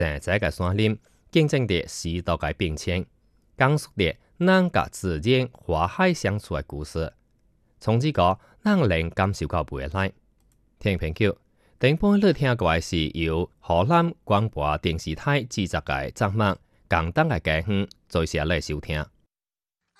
但这个山林见证着时代嘅变迁，讲述着人甲自然花海相处嘅故事，从这个让人感受到未来。听朋友，顶半日听过嘅是由河南广播电视台制作嘅节目《简单嘅家园》，多谢你收听。